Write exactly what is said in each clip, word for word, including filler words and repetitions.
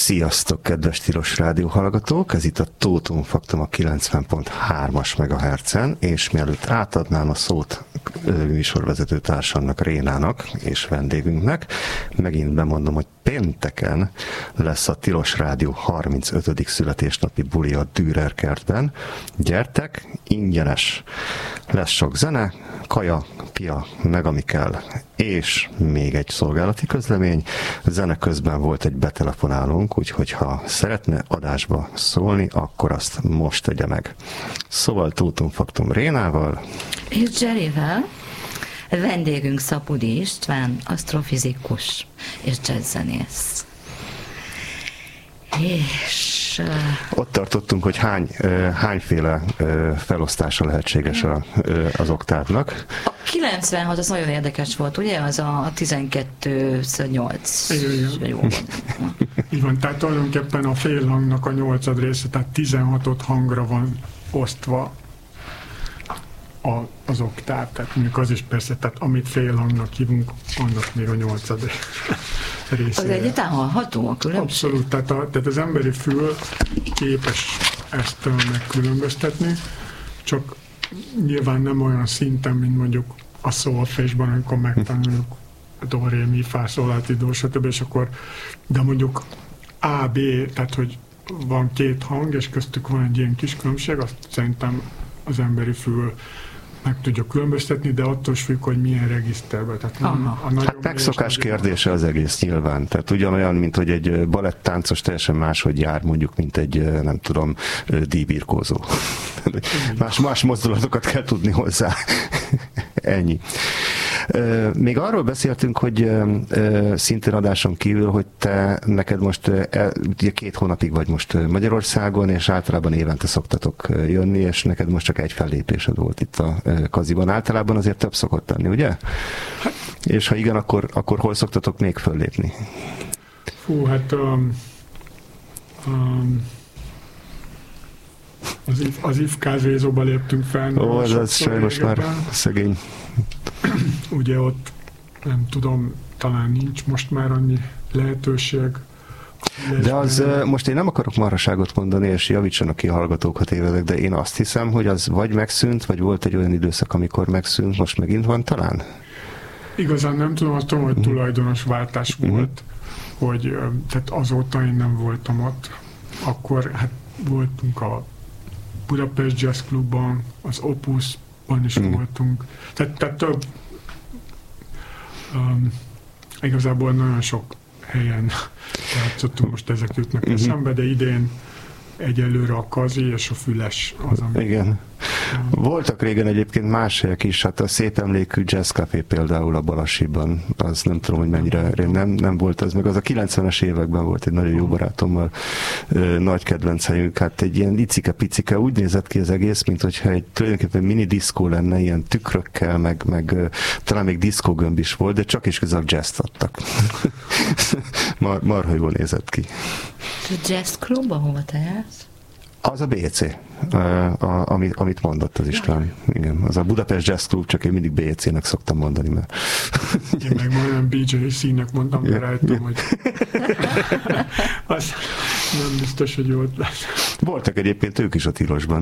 Sziasztok, kedves Tilos Rádió hallgatók! Ez itt a Tótum Faktum a kilencven pont hármas megahertzen, és mielőtt átadnám a szót műsorvezető társamnak, Rénának és vendégünknek, megint bemondom, hogy pénteken lesz a Tilos Rádió harmincötödik születésnapi buli a Dürer kertben. Gyertek, ingyenes, lesz sok zene, kaja, pia, meg ami kell, és még egy szolgálati közlemény. Zene közben volt egy betelefonálónk, úgyhogy ha szeretne adásba szólni, akkor azt most tegye meg. Szóval Tótum Faktum Rénával. És Jerryvel. Vendégünk Szapudi István, asztrofizikus és jazzzenész. És... Uh... Ott tartottunk, hogy hány, uh, hányféle uh, felosztása lehetséges a, uh, az oktávnak. A kilencvenhat az nagyon érdekes volt, ugye? Az a tizenkettő nyolc. Jó. Így van, tehát tulajdonképpen a félhangnak a nyolcad része, tehát tizenhat hangra van osztva a, az oktáv, tehát mondjuk az is persze, tehát amit félhangnak hívunk, annak még a nyolcad része. Az egyáltalán hallható a különbség? Abszolút, tehát, a, tehát az emberi fül képes ezt megkülönböztetni, csak nyilván nem olyan szinten, mint mondjuk a szolfésban, amikor megtanuljuk do, ré, mi, fá, szol, lá, ti, do, stb. És akkor, de mondjuk A, B, tehát hogy van két hang, és köztük van egy ilyen kis különbség, azt szerintem az emberi fül meg tudja különböztetni, de attól is függ, hogy milyen regiszterben. Tehát a hát megszokás kérdése az egész nyilván. Tehát ugyanolyan, mint hogy egy balettáncos teljesen máshogy jár, mondjuk, mint egy, nem tudom, díjbirkózó. Más, más mozdulatokat kell tudni hozzá. Ennyi. Még arról beszéltünk, hogy szintén adáson kívül, hogy te neked most ugye két hónapig vagy most Magyarországon, és általában évente szoktatok jönni, és neked most csak egy fellépésed volt itt a Kaziban. Általában azért több szokott tenni, ugye? És ha igen, akkor, akkor hol szoktatok még föllépni? Fú, hát um, um, az, if, az if kávézóba léptünk fel. Ó, ez az sajnos már szegény. Ugye ott nem tudom, talán nincs most már annyi lehetőség. De az, most én nem akarok marhaságot mondani, és javítsanak ki a hallgatók, ha tévedek, de én azt hiszem, hogy az vagy megszűnt, vagy volt egy olyan időszak, amikor megszűnt, most megint van talán? Igazán nem tudom, azt tudom, hogy tulajdonosváltás volt, uh-huh. hogy tehát azóta én nem voltam ott. Akkor hát voltunk a Budapest Jazz Clubban, az Opusban is uh-huh. voltunk. Tehát, tehát több um, igazából nagyon sok helyen játszottunk, most ezek jutnak uh-huh. eszembe, de idén egyelőre a Kazi és a Füles az, ami... Igen. Voltak régen egyébként más helyek is, hát a szép emlékű Jazz Café például a Balasiban, az nem tudom, hogy mennyire nem, nem volt az, meg az a kilencvenes években volt egy nagyon jó barátommal, ö, nagy kedvenc helyünk, hát egy ilyen icike-picike, úgy nézett ki az egész, mint hogyha egy tulajdonképpen mini diszkó lenne, ilyen tükrökkel, meg, meg ö, talán még diszkógömb is volt, de csak is közben jazzt adtak. Mar, marha jól nézett ki. A Jazz Club, ahova te jársz? Az a bé cé, a, a, amit, amit mondott az István. Igen, az a Budapest Jazz Club, csak én mindig bé cé-nek szoktam mondani, mert... Én meg olyan bé jé C-nek mondtam, de rájöttem, hogy az nem biztos, hogy jó lesz. Voltak egyébként ők is a Tilosban.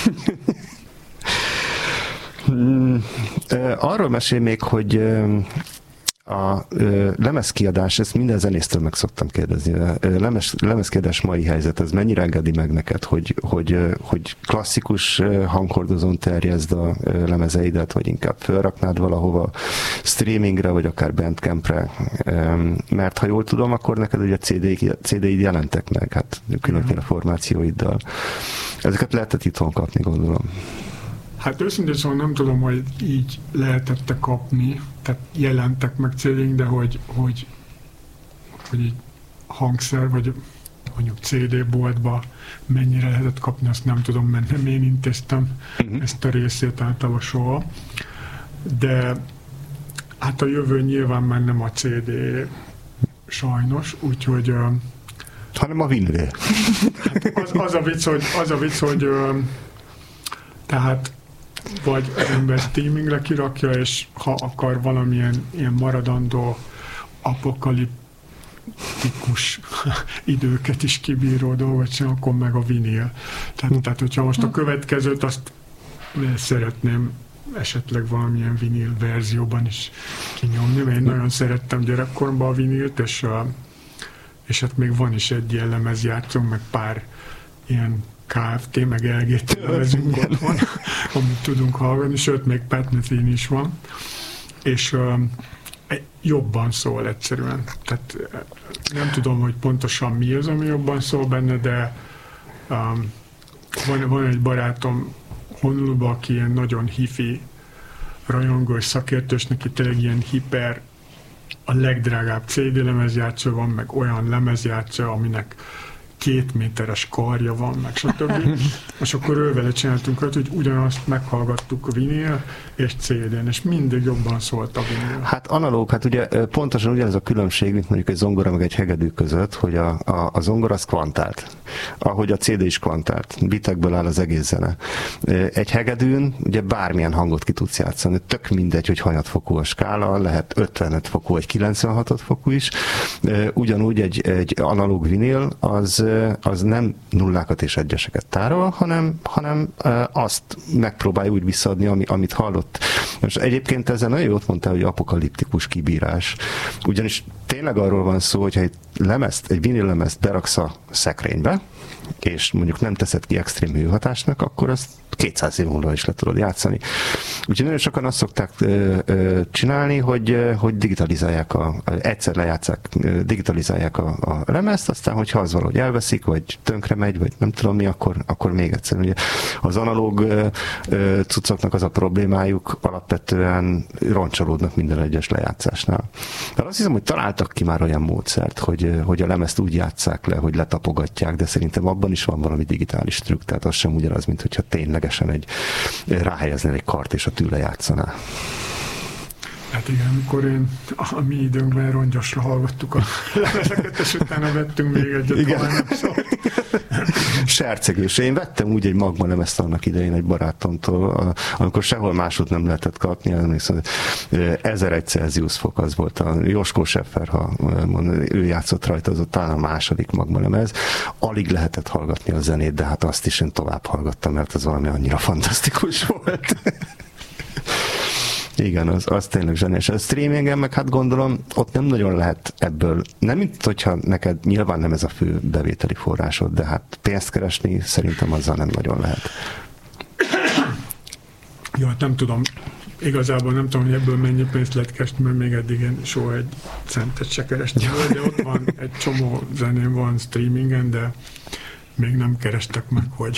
Arról mesél még, hogy a ö, lemezkiadás, ezt minden zenésztől meg szoktam kérdezni, a lemez, lemezkiadás mai helyzet, ez mennyire engedi meg neked, hogy, hogy, hogy klasszikus hanghordozón terjeszd a lemezeidet, vagy inkább felraknád valahova streamingre, vagy akár Bandcampre, mert ha jól tudom, akkor neked ugye cé dé-id jelentek meg, hát különféle formációiddal. Ezeket lehetett itthon kapni, gondolom. Hát őszintén szóval nem tudom, hogy így lehetette kapni, tehát jelentek meg cé dé-nk, de hogy, hogy, hogy így hangszer, vagy mondjuk cé dé-boltba mennyire lehetett kapni, azt nem tudom, mert nem én intéztem uh-huh. ezt a részét általában soha. De hát a jövő nyilván már nem a cé dé sajnos, úgyhogy... hanem a vinil. Hát az, az a vicc, hogy, az a vicc, hogy tehát vagy az ember streamingre kirakja, és ha akar valamilyen ilyen maradandó apokaliptikus epikkus időket is kibíró dolgot csinál, akkor meg a vinil. Tehát, tehát hogyha most a következőt azt szeretném esetleg valamilyen vinil verzióban is kinyomni, mert én nagyon szerettem gyerekkoromban a vinilt, és, a, és hát még van is egy ilyen lemezjátszó, meg pár ilyen ká ef té, meg el gé té lemezünk otthon, amit tudunk hallgatni, sőt, még Pat Metheny is van, és um, jobban szól egyszerűen. Tehát nem tudom, hogy pontosan mi az, ami jobban szól benne, de um, van, van egy barátom Honoluluban, aki ilyen nagyon hifi rajongó és szakértő, és neki tényleg ilyen hiper, a legdrágább cé dé lemezjátszó van, meg olyan lemezjátszó, aminek két méteres karja van, meg stb. És akkor ő vele csináltunk, hogy ugyanazt meghallgattuk a vinil és cé dén, és mindig jobban szólt a vinil. Hát analóg, hát ugye pontosan ugyanez a különbség, mint mondjuk egy zongora meg egy hegedű között, hogy a, a, a zongora az kvantált, ahogy a cé dé is kvantált, bitekből áll az egész zene. Egy hegedűn ugye bármilyen hangot ki tudsz játszani, tök mindegy, hogy hanyatfokú a skála, lehet ötvenöt fokú, vagy kilencvenhat fokú is. Ugyanúgy egy, egy analóg vinil az az nem nullákat és egyeseket tárol, hanem, hanem azt megpróbálja úgy visszaadni, ami, amit hallott. Most egyébként ezzel nagyon jót mondtál, hogy apokaliptikus kibírás. Ugyanis tényleg arról van szó, hogyha egy lemezt, egy vinil lemezt beraksz a szekrénybe, és mondjuk nem teszed ki extrém hőhatásnak, akkor azt kétszáz év múlva is le tudod játszani. Úgyhogy nagyon sokan azt szokták ö, ö, csinálni, hogy, ö, hogy digitalizálják, a, egyszer lejátszák, ö, digitalizálják a, a lemezt, aztán, hogyha az valahogy elveszik, vagy tönkre megy, vagy nem tudom mi, akkor, akkor még egyszer. Ugye az analóg ö, ö, cuccoknak az a problémájuk, alapvetően roncsolódnak minden egyes lejátszásnál. De azt hiszem, hogy találtak ki már olyan módszert, hogy, hogy a lemezt úgy játsszák le, hogy letapogatják, de szerintem abban is van valami digitális trükk, tehát az sem ugyanaz, mint hogyha ténylegesen egy, ráhelyeznél egy kart, és a tűle játszaná. Hát igen, amikor én a mi időnkben rongyosra hallgattuk a lemezeket, és utána vettünk még egyet, igen. Nem szólt. Sercegés. Én vettem úgy egy magma lemezt annak idején egy barátomtól, amikor sehol máshogy nem lehetett kapni, emlékszem, ezer-egy Celsius fok az volt a Joskó Scheffer, ha mond, ő játszott rajta, az talán a második magma lemez. Alig lehetett hallgatni a zenét, de hát azt is én tovább hallgattam, mert az valami annyira fantasztikus volt. Igen, az, az tényleg zseniás. A streamingen meg hát gondolom, ott nem nagyon lehet ebből, nem mint hogyha neked nyilván nem ez a fő bevételi forrásod, de hát pénzt keresni szerintem azzal nem nagyon lehet. Jó, hát nem tudom, igazából nem tudom, hogy ebből mennyi pénzt lehet keresni, mert még eddig én soha egy centet se kerestem, de ott van egy csomó zeném van streamingen, de még nem kerestek meg, hogy...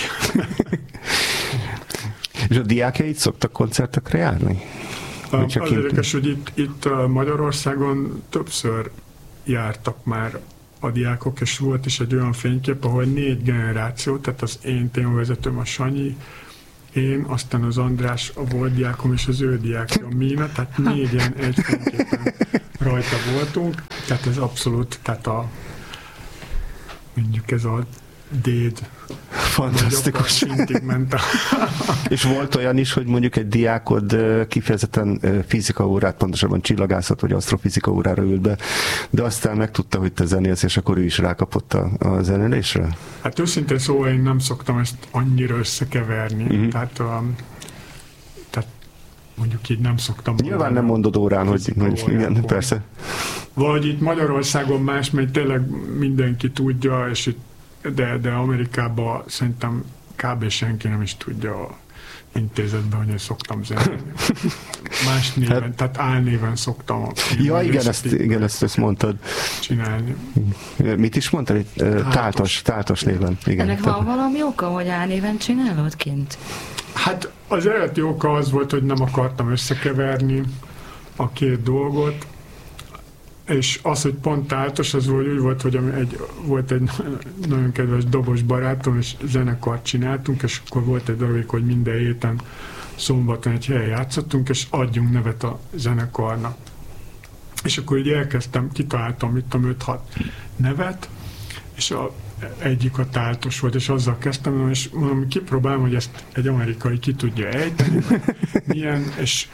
És a diákjaid szoktak koncertekre járni? Az érdekes, hogy itt, itt Magyarországon többször jártak már a diákok, és volt is egy olyan fénykép, ahol négy generáció, tehát az én témavezetőm, a Sanyi, én, aztán az András, a volt diákom, és az ő diákja, a Mína, tehát négyen egy fényképen rajta voltunk, tehát ez abszolút, tehát a mondjuk ez a déd fantasztikus. Ment a... És volt olyan is, hogy mondjuk egy diákod kifejezetten fizika órát, pontosabban csillagászat vagy asztrofizika órára ült be, de aztán megtudta, hogy te zenélsz, és akkor ő is rákapott a, a zenélésre? Hát őszintén szóval én nem szoktam ezt annyira összekeverni. Uh-huh. Tehát, um, tehát mondjuk így nem szoktam. Nyilván nem mondod órán, hogy, hogy igen, persze. Vagy itt Magyarországon más, mert tényleg mindenki tudja, és itt De, de Amerikában szerintem kb. Senki nem is tudja a intézetben, hogy én szoktam zenélni. Más néven, hát, tehát álnéven szoktam. Ja, igen, ezt, igen ezt, ezt mondtad. Csinálni. Mit is mondtad? Táltos, táltos néven. Igen. Ennek van valami oka, hogy álnéven csinálod kint? Hát az eredeti oka az volt, hogy nem akartam összekeverni a két dolgot, és az, hogy pont táltos, az úgy volt, hogy egy, volt egy nagyon kedves dobos barátom, és zenekart csináltunk, és akkor volt egy darabig, hogy minden héten szombaton egy helyen játszottunk, és adjunk nevet a zenekarnak. És akkor így elkezdtem, kitaláltam, mit tudom, öt-hat nevet, és a, egyik a táltos volt, és azzal kezdtem, és mondom, kipróbálom, hogy ezt egy amerikai ki tudja ejteni, milyen, és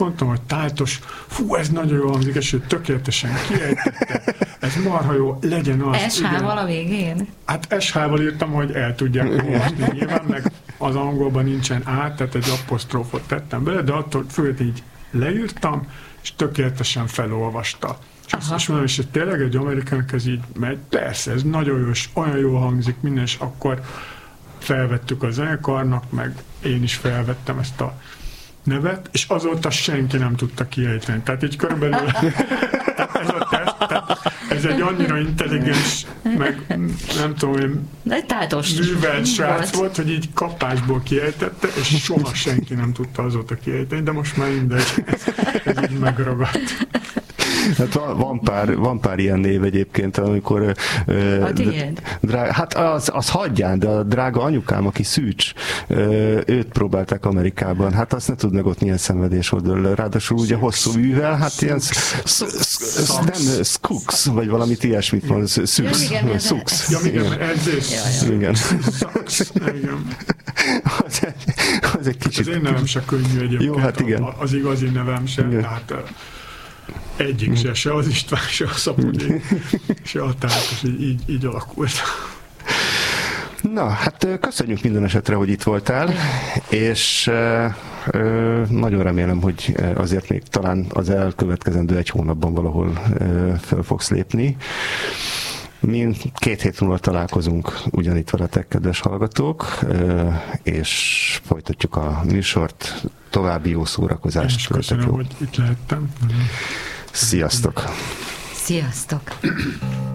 mondtam, hogy tájtos, fú, ez nagyon jól hangzik, és ő tökéletesen kiejtette, ez marha jó, legyen az. es há-val a végén? Hát es há-val írtam, hogy el tudják olvasni nyilván, meg az angolban nincsen át, tehát egy apostrófot tettem bele, de attól főt így leírtam, és tökéletesen felolvasta. És azt is mondom, és hogy tényleg egy amerikának ez így megy, persze, ez nagyon jó, és olyan jól hangzik minden, és akkor felvettük a zenekarnak, meg én is felvettem ezt a nevet, és azóta senki nem tudta kiejteni. Tehát így körülbelül ez a teszt, tehát ez egy annyira intelligens, meg nem tudom, művelt srác volt, hogy így kapásból kiejtette, és soha senki nem tudta azóta kiejteni, de most már mindegy, ez így megragadt. Hát van, van, pár, van pár ilyen név egyébként, amikor uh, drága, hát az, az hagyján, de a drága anyukám, aki Szűcs, uh, őt próbálták Amerikában, hát azt ne tud meg ott milyen szenvedés volt, ráadásul ugye hosszú művel, hát ilyen nem, Skux, vagy valamit ilyesmit van, Szűks, Szux. Ja, igen, edzés. Igen. Igen. Az egy, az egy kicsit... Az én nevem se könnyű egyébként, jó, hát igen. Az igazi nevem sem, tehát egyik se, se az István, se a Szapodi, se a Tájtos, így, így, így alakult. Na, hát köszönjük minden esetre, hogy itt voltál, és ö, ö, nagyon remélem, hogy azért még talán az elkövetkezendő egy hónapban valahol ö, föl fogsz lépni. Mi két hét múlva találkozunk ugyanitt veletek, kedves hallgatók, és folytatjuk a műsort. További jó szórakozást. És köszönöm, jó. hogy itt lehettem. Sziasztok! Sziasztok!